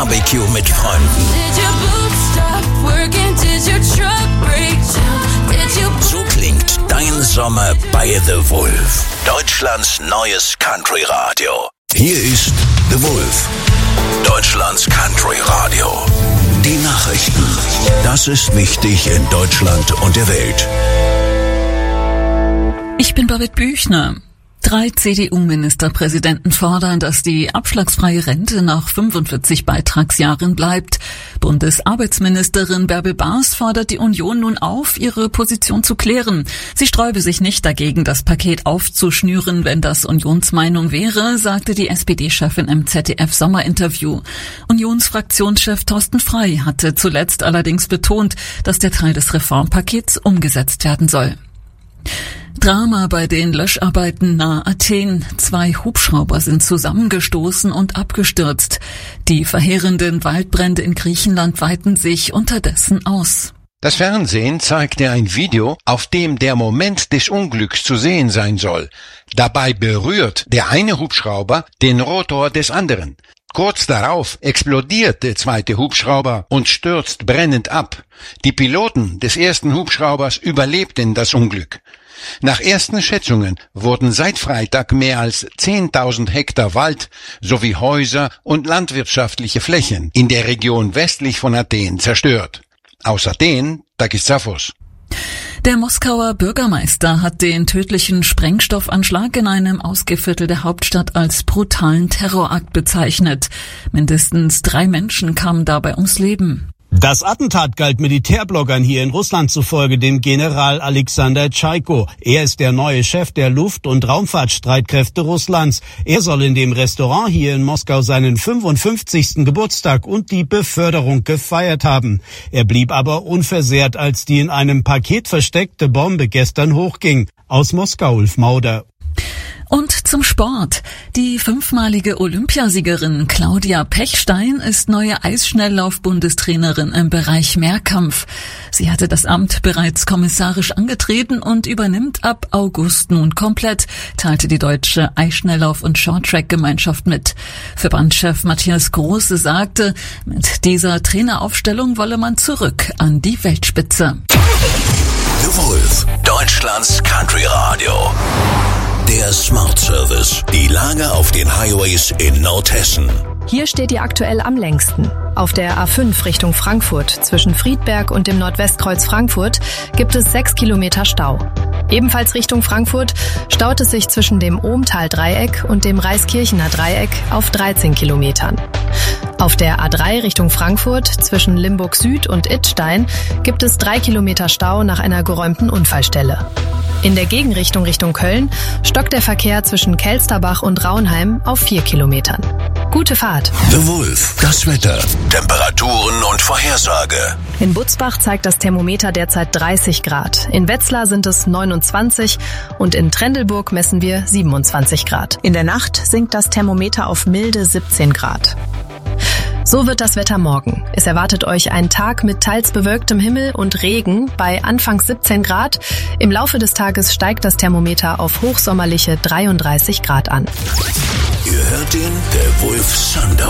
Barbecue mit Freunden. So klingt dein Sommer bei The Wolf. Deutschlands neues Country-Radio. Hier ist The Wolf. Deutschlands Country-Radio. Die Nachrichten. Das ist wichtig in Deutschland und der Welt. Ich bin Babette Büchner. 3 CDU-Ministerpräsidenten fordern, dass die abschlagsfreie Rente nach 45 Beitragsjahren bleibt. Bundesarbeitsministerin Bärbel Baas fordert die Union nun auf, ihre Position zu klären. Sie sträube sich nicht dagegen, das Paket aufzuschnüren, wenn das Unionsmeinung wäre, sagte die SPD-Chefin im ZDF-Sommerinterview. Unionsfraktionschef Thorsten Frey hatte zuletzt allerdings betont, dass der Teil des Reformpakets umgesetzt werden soll. Drama bei den Löscharbeiten nahe Athen. 2 Hubschrauber sind zusammengestoßen und abgestürzt. Die verheerenden Waldbrände in Griechenland weiten sich unterdessen aus. Das Fernsehen zeigte ein Video, auf dem der Moment des Unglücks zu sehen sein soll. Dabei berührt der eine Hubschrauber den Rotor des anderen. Kurz darauf explodiert der zweite Hubschrauber und stürzt brennend ab. Die Piloten des ersten Hubschraubers überlebten das Unglück. Nach ersten Schätzungen wurden seit Freitag mehr als 10.000 Hektar Wald sowie Häuser und landwirtschaftliche Flächen in der Region westlich von Athen zerstört. Aus Athen, Takis Zaphos. Der Moskauer Bürgermeister hat den tödlichen Sprengstoffanschlag in einem Ausgehviertel der Hauptstadt als brutalen Terrorakt bezeichnet. Mindestens 3 Menschen kamen dabei ums Leben. Das Attentat galt Militärbloggern hier in Russland zufolge dem General Alexander Tschaiko. Er ist der neue Chef der Luft- und Raumfahrtstreitkräfte Russlands. Er soll in dem Restaurant hier in Moskau seinen 55. Geburtstag und die Beförderung gefeiert haben. Er blieb aber unversehrt, als die in einem Paket versteckte Bombe gestern hochging. Aus Moskau, Ulf Mauder. Und zum Sport. Die 5-malige Olympiasiegerin Claudia Pechstein ist neue Eisschnelllauf-Bundestrainerin im Bereich Mehrkampf. Sie hatte das Amt bereits kommissarisch angetreten und übernimmt ab August nun komplett, teilte die deutsche Eisschnelllauf- und Shorttrack-Gemeinschaft mit. Verbandschef Matthias Große sagte, mit dieser Traineraufstellung wolle man zurück an die Weltspitze. The Wolf, Deutschlands Country-Radio. Der Smart Service. Die Lage auf den Highways in Nordhessen. Hier steht ihr aktuell am längsten. Auf der A5 Richtung Frankfurt zwischen Friedberg und dem Nordwestkreuz Frankfurt gibt es 6 Kilometer Stau. Ebenfalls Richtung Frankfurt staut es sich zwischen dem Ohmtal-Dreieck und dem Reiskirchener Dreieck auf 13 Kilometern. Auf der A3 Richtung Frankfurt zwischen Limburg Süd und Idstein gibt es 3 Kilometer Stau nach einer geräumten Unfallstelle. In der Gegenrichtung Richtung Köln stockt der Verkehr zwischen Kelsterbach und Raunheim auf 4 Kilometern. Gute Fahrt. The Wolf, das Wetter, Temperaturen und Vorhersage. In Butzbach zeigt das Thermometer derzeit 30 Grad. In Wetzlar sind es 29 und in Trendelburg messen wir 27 Grad. In der Nacht sinkt das Thermometer auf milde 17 Grad. So wird das Wetter morgen. Es erwartet euch ein Tag mit teils bewölktem Himmel und Regen bei anfangs 17 Grad. Im Laufe des Tages steigt das Thermometer auf hochsommerliche 33 Grad an. Ihr hört den The Wolf Sundown.